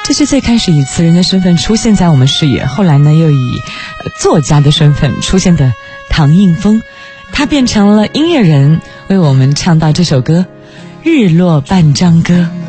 这是最开始以词人的身份出现在我们视野，后来呢又以作家的身份出现的唐映枫，他变成了音乐人，为我们唱到这首歌《日落半张歌》。